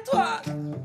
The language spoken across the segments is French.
Toi,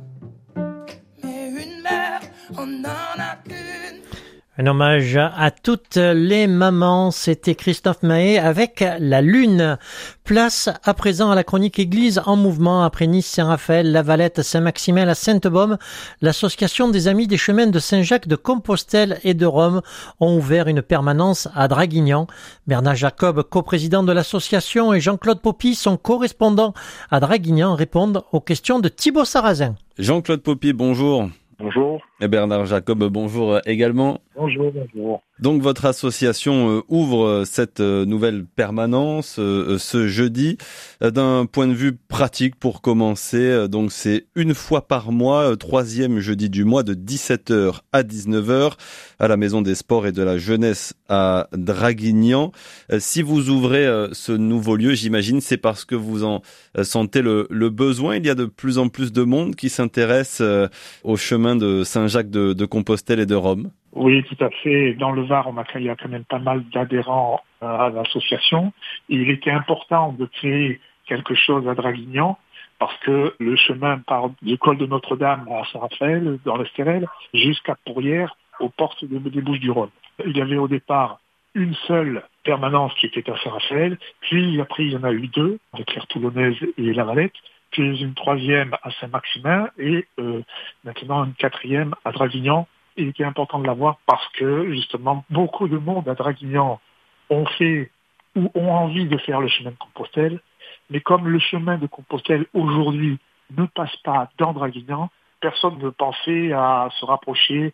mais une mère, on en a une. Un hommage à toutes les mamans, c'était Christophe Mahé avec La Lune. Place à présent à la chronique Église en mouvement après Nice, Saint-Raphaël, La Valette, Saint-Maximin, la Sainte-Baume. L'association des Amis des Chemins de Saint-Jacques de Compostelle et de Rome ont ouvert une permanence à Draguignan. Bernard Jacob, coprésident de l'association, et Jean-Claude Poppy, son correspondant à Draguignan, répondent aux questions de Thibaut Sarrazin. Jean-Claude Poppy, bonjour. Bonjour. Et Bernard Jacob, bonjour également. Bonjour. Donc votre association ouvre cette nouvelle permanence ce jeudi. D'un point de vue pratique pour commencer, donc c'est une fois par mois, troisième jeudi du mois de 17h à 19h à la Maison des Sports et de la Jeunesse à Draguignan. Si vous ouvrez ce nouveau lieu, j'imagine c'est parce que vous en sentez le besoin. Il y a de plus en plus de monde qui s'intéresse au chemin de Saint-Jacques de Compostelle et de Rome. Oui, tout à fait. Dans le Var, il y a quand même pas mal d'adhérents à l'association. Et il était important de créer quelque chose à Draguignan parce que le chemin part du col de Notre-Dame à Saint-Raphaël, dans l'Estérel, jusqu'à Pourrières, aux portes des Bouches-du-Rhône. Il y avait au départ une seule permanence qui était à Saint-Raphaël, puis après il y en a eu deux, avec l'aire toulonnaise et la Valette, puis une troisième à Saint-Maximin et maintenant une quatrième à Draguignan. Il était important de l'avoir parce que, justement, beaucoup de monde à Draguignan ont fait ou ont envie de faire le chemin de Compostelle. Mais comme le chemin de Compostelle, aujourd'hui, ne passe pas dans Draguignan, personne ne pensait à se rapprocher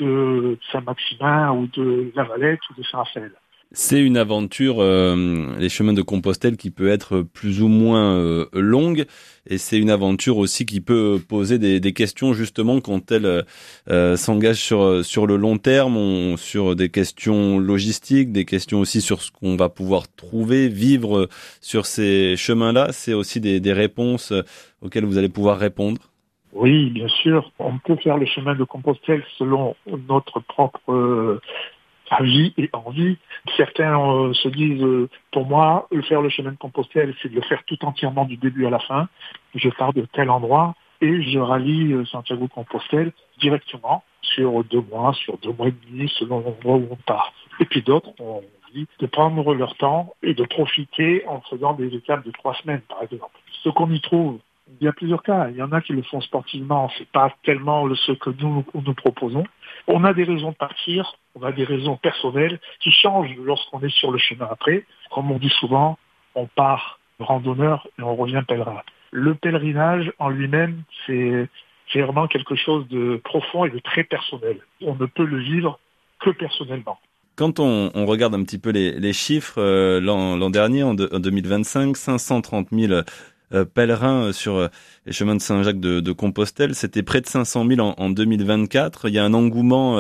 de Saint-Maximin ou de La Valette ou de Saint-Raphaël. C'est une aventure, les chemins de Compostelle, qui peut être plus ou moins longue, et c'est une aventure aussi qui peut poser des questions justement quand elle s'engage sur le long terme, sur des questions logistiques, des questions aussi sur ce qu'on va pouvoir trouver, vivre sur ces chemins-là. C'est aussi des réponses auxquelles vous allez pouvoir répondre. Oui, bien sûr. On peut faire le chemin de Compostelle selon notre propre avis et envie. Certains se disent, pour moi, faire le chemin de Compostelle, c'est de le faire tout entièrement du début à la fin. Je pars de tel endroit et je rallie Santiago de Compostelle directement sur 2 mois, sur 2 mois et demi, selon l'endroit où on part. Et puis d'autres ont envie de prendre leur temps et de profiter en faisant des étapes de 3 semaines, par exemple. Ce qu'on y trouve, il y a plusieurs cas. Il y en a qui le font sportivement. C'est pas tellement ce que nous proposons. On a des raisons de partir. On a des raisons personnelles qui changent lorsqu'on est sur le chemin après. Comme on dit souvent, on part randonneur et on revient pèlerin. Le pèlerinage en lui-même, c'est vraiment quelque chose de profond et de très personnel. On ne peut le vivre que personnellement. Quand on regarde un petit peu les chiffres, l'an dernier, en 2025, 530 000 pèlerins sur les chemins de Saint-Jacques de Compostelle. C'était près de 500 000 en 2024. Il y a un engouement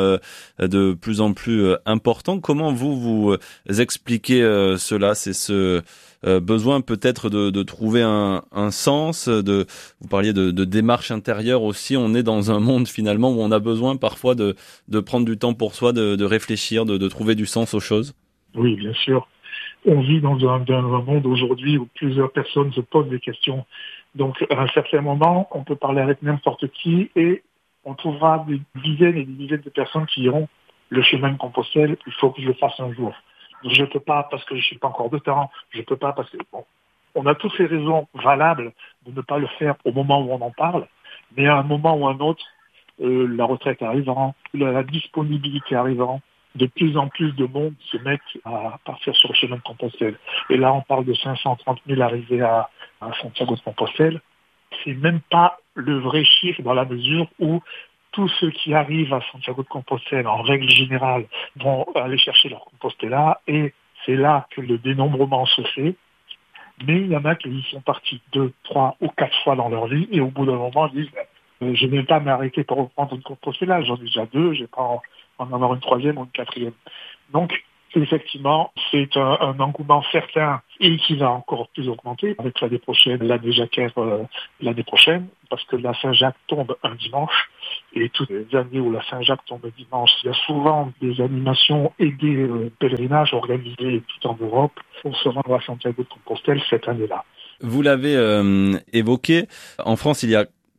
de plus en plus important. Comment vous expliquez cela? C'est ce besoin peut-être de trouver un sens. Vous parliez de démarche intérieure aussi. On est dans un monde finalement où on a besoin parfois de prendre du temps pour soi, de réfléchir, de trouver du sens aux choses. Oui, bien sûr. On vit dans un monde aujourd'hui où plusieurs personnes se posent des questions. Donc, à un certain moment, on peut parler avec n'importe qui et on trouvera des dizaines et des dizaines de personnes qui diront le chemin de Compostelle, il faut que je le fasse un jour. Je ne peux pas parce que je suis pas encore de temps. Je peux pas parce que on a toutes ces raisons valables de ne pas le faire au moment où on en parle. Mais à un moment ou un autre, la retraite arrivant, la disponibilité arrivant, de plus en plus de monde se mettent à partir sur le chemin de Compostelle. Et là, on parle de 530 000 arrivés à Santiago de Compostelle. C'est même pas le vrai chiffre dans la mesure où tous ceux qui arrivent à Santiago de Compostelle, en règle générale, vont aller chercher leur Compostela et c'est là que le dénombrement se fait. Mais il y en a qui y sont partis 2, 3 ou 4 fois dans leur vie et au bout d'un moment, ils disent je ne vais pas m'arrêter pour reprendre une Compostela, j'en ai déjà 2, je vais pas en avoir une 3e ou une 4e. Donc, effectivement, c'est un engouement certain et qui va encore plus augmenter avec l'année prochaine, l'année jacquaire l'année prochaine, parce que la Saint-Jacques tombe un dimanche et toutes les années où la Saint-Jacques tombe un dimanche, il y a souvent des animations et des pèlerinages organisés tout en Europe pour se rendre à Santiago de Compostelle cette année-là. Vous l'avez évoqué, en France, il y a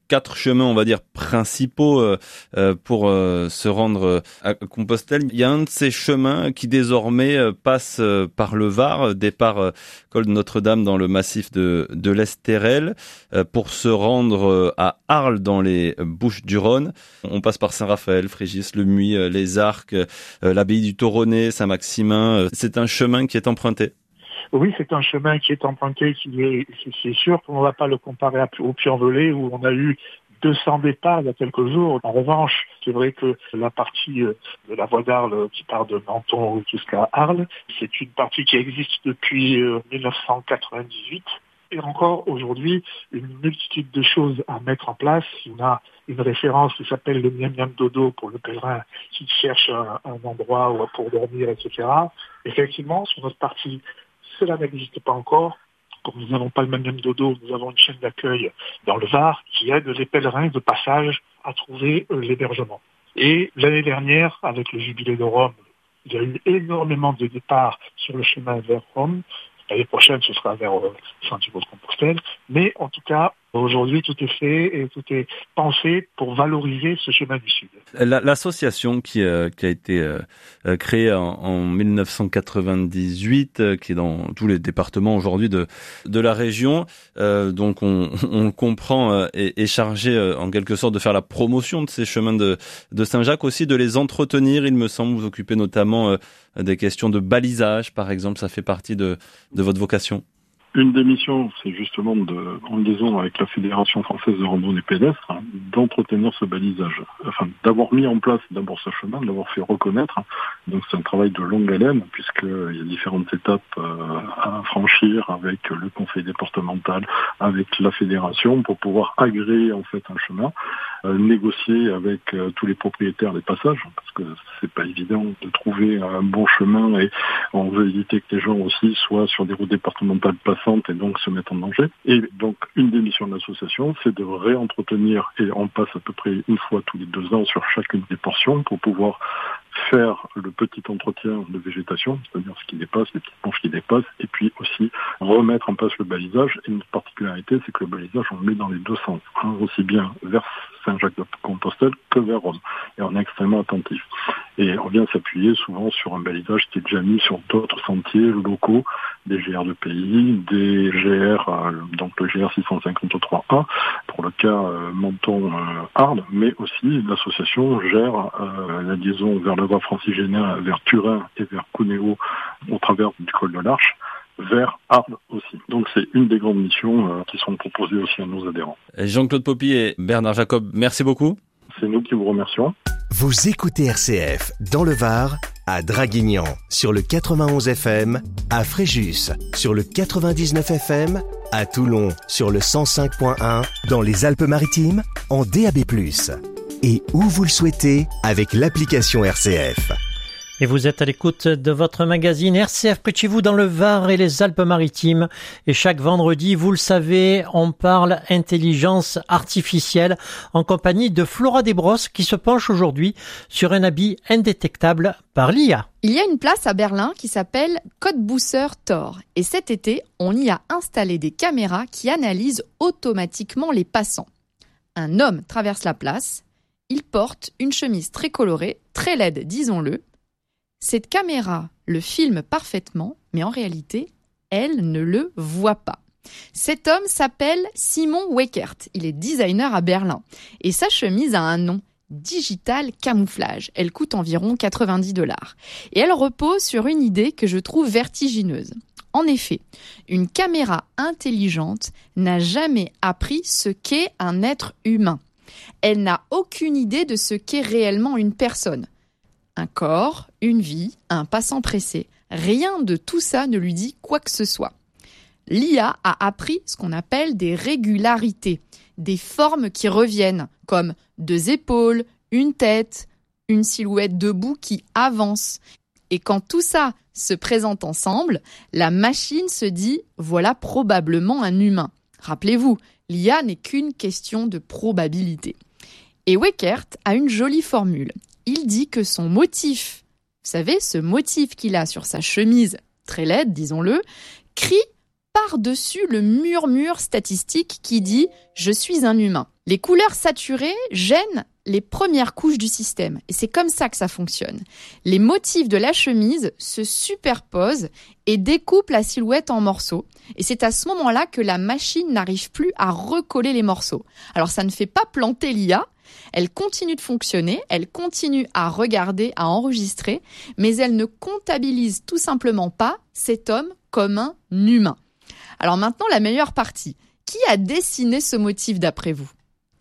4 chemins, on va dire, principaux pour se rendre à Compostelle. Il y a un de ces chemins qui désormais passe par le Var, départ col de Notre-Dame dans le massif de l'Estérel, pour se rendre à Arles dans les Bouches-du-Rhône. On passe par Saint-Raphaël, Frégis, Le Muy, les Arcs, l'abbaye du Toronnais, Saint-Maximin. C'est un chemin qui est emprunté. Oui, c'est un chemin qui est emprunté, c'est sûr qu'on ne va pas le comparer au Puy-en-Velay où on a eu 200 départs il y a quelques jours. En revanche, c'est vrai que la partie de la voie d'Arles qui part de Menton jusqu'à Arles, c'est une partie qui existe depuis 1998. Et encore aujourd'hui, une multitude de choses à mettre en place. On a une référence qui s'appelle le Miam Miam Dodo pour le pèlerin qui cherche un endroit pour dormir, etc. Effectivement, sur notre partie, cela n'existe pas encore. Comme nous n'avons pas le Miam Miam Dodo, nous avons une chaîne d'accueil dans le Var qui aide les pèlerins de passage à trouver l'hébergement. Et l'année dernière, avec le Jubilé de Rome, il y a eu énormément de départs sur le chemin vers Rome. L'année prochaine, ce sera vers Santiago de Compostelle. Mais en tout cas, aujourd'hui, tout est fait et tout est pensé pour valoriser ce chemin du Sud. L'association qui a été créée en 1998, qui est dans tous les départements aujourd'hui de la région, donc on le comprend, est chargée en quelque sorte de faire la promotion de ces chemins de Saint-Jacques, aussi de les entretenir. Il me semble vous occupez notamment des questions de balisage, par exemple. Ça fait partie de votre vocation. Une des missions, c'est justement en liaison avec la Fédération française de randonnée pédestre, d'entretenir ce balisage. Enfin, d'avoir mis en place d'abord ce chemin, de l'avoir fait reconnaître. Donc c'est un travail de longue haleine, puisqu'il y a différentes étapes à franchir avec le conseil départemental, avec la fédération, pour pouvoir agréer en fait un chemin, négocier avec tous les propriétaires des passages, parce que c'est pas évident de trouver un bon chemin et on veut éviter que les gens aussi soient sur des routes départementales et donc se mettre en danger. Et donc, une des missions de l'association, c'est de réentretenir, et on passe à peu près une fois tous les 2 ans sur chacune des portions pour pouvoir faire le petit entretien de végétation, c'est-à-dire ce qui dépasse, les petites branches qui dépassent, et puis aussi remettre en place le balisage. Et une particularité, c'est que le balisage, on le met dans les 2 sens, aussi bien vers Saint-Jacques-de-Compostelle que vers Rome. Et on est extrêmement attentif. Et on vient s'appuyer souvent sur un balisage qui est déjà mis sur d'autres sentiers locaux, des GR de pays, des GR, donc le GR 653A, pour le cas Menton-Arles, mais aussi l'association gère la liaison vers la voie francigénien, vers Turin et vers Cuneo, au travers du col de l'Arche, vers Arles aussi. Donc c'est une des grandes missions qui sont proposées aussi à nos adhérents. Jean-Claude Popy et Bernard Jacob, merci beaucoup. C'est nous qui vous remercions. Vous écoutez RCF dans le Var, à Draguignan sur le 91 FM, à Fréjus sur le 99 FM, à Toulon sur le 105.1, dans les Alpes-Maritimes en DAB+. Et où vous le souhaitez avec l'application RCF. Et vous êtes à l'écoute de votre magazine RCF près de chez vous dans le Var et les Alpes-Maritimes. Et chaque vendredi, vous le savez, on parle intelligence artificielle en compagnie de Flora Desbrosses qui se penche aujourd'hui sur un habit indétectable par l'IA. Il y a une place à Berlin qui s'appelle Cottbusser Tor. Et cet été, on y a installé des caméras qui analysent automatiquement les passants. Un homme traverse la place. Il porte une chemise très colorée, très laide, disons-le. Cette caméra le filme parfaitement, mais en réalité, elle ne le voit pas. Cet homme s'appelle Simon Weckert. Il est designer à Berlin. Et sa chemise a un nom, Digital Camouflage. Elle coûte environ $90. Et elle repose sur une idée que je trouve vertigineuse. En effet, une caméra intelligente n'a jamais appris ce qu'est un être humain. Elle n'a aucune idée de ce qu'est réellement une personne. Un corps, une vie, un passant pressé. Rien de tout ça ne lui dit quoi que ce soit. L'IA a appris ce qu'on appelle des régularités, des formes qui reviennent, comme 2 épaules, une tête, une silhouette debout qui avance. Et quand tout ça se présente ensemble, la machine se dit « voilà probablement un humain ». Rappelez-vous, l'IA n'est qu'une question de probabilité. Et Weckert a une jolie formule. Il dit que son motif, vous savez, ce motif qu'il a sur sa chemise, très laide, disons-le, crie par-dessus le murmure statistique qui dit « je suis un humain ». Les couleurs saturées gênent les premières couches du système. Et c'est comme ça que ça fonctionne. Les motifs de la chemise se superposent et découpent la silhouette en morceaux. Et c'est à ce moment-là que la machine n'arrive plus à recoller les morceaux. Alors ça ne fait pas planter l'IA. Elle continue de fonctionner, elle continue à regarder, à enregistrer, mais elle ne comptabilise tout simplement pas cet homme comme un humain. Alors maintenant, la meilleure partie. Qui a dessiné ce motif d'après vous ?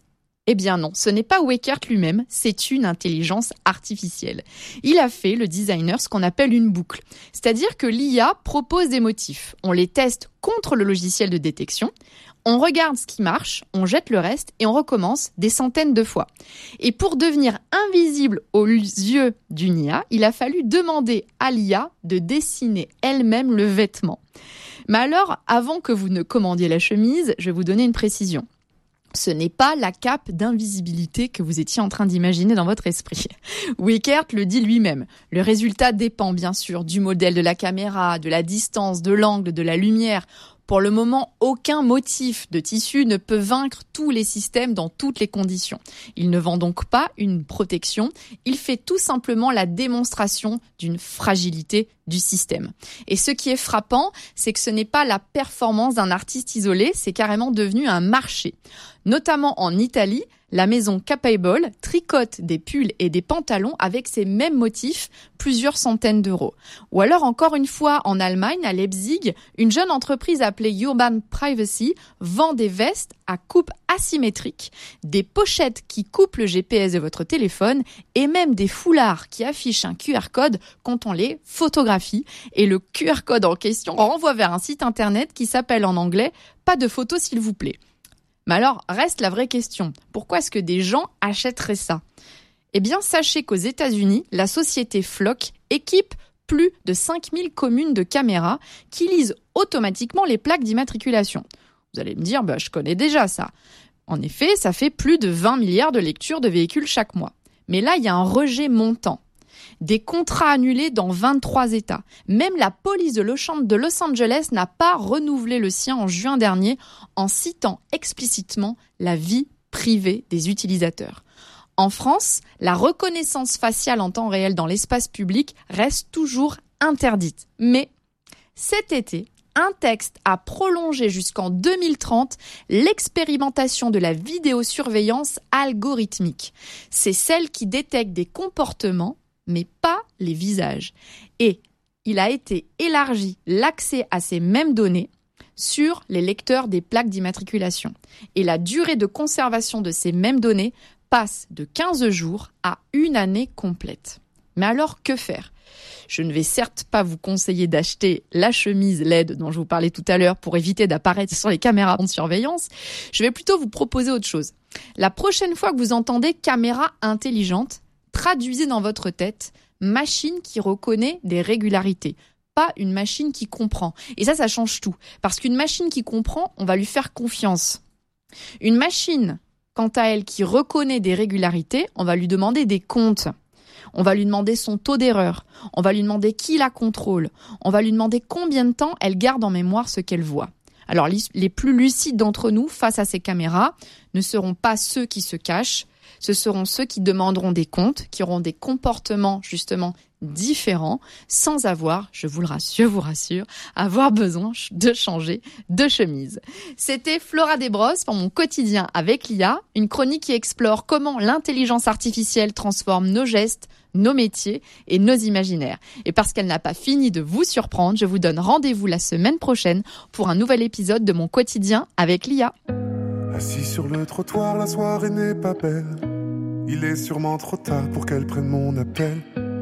Eh bien non, ce n'est pas Weckert lui-même, c'est une intelligence artificielle. Il a fait, le designer, ce qu'on appelle une boucle. C'est-à-dire que l'IA propose des motifs. On les teste contre le logiciel de détection, on regarde ce qui marche, on jette le reste et on recommence des centaines de fois. Et pour devenir invisible aux yeux d'une IA, il a fallu demander à l'IA de dessiner elle-même le vêtement. Mais alors, avant que vous ne commandiez la chemise, je vais vous donner une précision. Ce n'est pas la cape d'invisibilité que vous étiez en train d'imaginer dans votre esprit. Weckert le dit lui-même. Le résultat dépend bien sûr du modèle de la caméra, de la distance, de l'angle, de la lumière. Pour le moment, aucun motif de tissu ne peut vaincre tous les systèmes dans toutes les conditions. Il ne vend donc pas une protection, il fait tout simplement la démonstration d'une fragilité du système. Et ce qui est frappant, c'est que ce n'est pas la performance d'un artiste isolé, c'est carrément devenu un marché. Notamment en Italie, la maison Capable tricote des pulls et des pantalons avec ces mêmes motifs, plusieurs centaines d'euros. Ou alors encore une fois en Allemagne, à Leipzig, une jeune entreprise appelée Urban Privacy vend des vestes à coupe asymétrique, des pochettes qui coupent le GPS de votre téléphone et même des foulards qui affichent un QR code quand on les photographie. Et le QR code en question renvoie vers un site internet qui s'appelle en anglais « Pas de photos s'il vous plaît ». Mais alors, reste la vraie question. Pourquoi est-ce que des gens achèteraient ça ? Eh bien, sachez qu'aux États-Unis, la société Flock équipe plus de 5000 communes de caméras qui lisent automatiquement les plaques d'immatriculation. Vous allez me dire, je connais déjà ça. En effet, ça fait plus de 20 milliards de lectures de véhicules chaque mois. Mais là, il y a un rejet montant. Des contrats annulés dans 23 États. Même la police de Los Angeles n'a pas renouvelé le sien en juin dernier en citant explicitement la vie privée des utilisateurs. En France, la reconnaissance faciale en temps réel dans l'espace public reste toujours interdite. Mais cet été, un texte a prolongé jusqu'en 2030 l'expérimentation de la vidéosurveillance algorithmique. C'est celle qui détecte des comportements mais pas les visages. Et il a été élargi l'accès à ces mêmes données sur les lecteurs des plaques d'immatriculation. Et la durée de conservation de ces mêmes données passe de 15 jours à 1 année complète. Mais alors, que faire ? Je ne vais certes pas vous conseiller d'acheter la chemise LED dont je vous parlais tout à l'heure pour éviter d'apparaître sur les caméras de surveillance. Je vais plutôt vous proposer autre chose. La prochaine fois que vous entendez caméra intelligente, traduisez dans votre tête machine qui reconnaît des régularités, pas une machine qui comprend. Et ça change tout. Parce qu'une machine qui comprend, on va lui faire confiance. Une machine, quant à elle, qui reconnaît des régularités, on va lui demander des comptes. On va lui demander son taux d'erreur. On va lui demander qui la contrôle. On va lui demander combien de temps elle garde en mémoire ce qu'elle voit. Alors, les plus lucides d'entre nous, face à ces caméras, ne seront pas ceux qui se cachent. Ce seront ceux qui demanderont des comptes, qui auront des comportements justement différents, sans avoir, je vous rassure, avoir besoin de changer de chemise. C'était Flora Desbrosses pour mon quotidien avec l'IA, une chronique qui explore comment l'intelligence artificielle transforme nos gestes, nos métiers et nos imaginaires. Et parce qu'elle n'a pas fini de vous surprendre, je vous donne rendez-vous la semaine prochaine pour un nouvel épisode de mon quotidien avec l'IA. Assis sur le trottoir, la soirée n'est pas belle. Il est sûrement trop tard pour qu'elle prenne mon appel.